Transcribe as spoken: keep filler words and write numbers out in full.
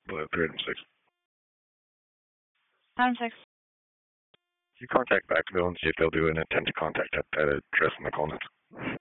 uh, three hundred six. Nine six. You contact Backville and see if they'll do an intent to contact at that address in the call notes.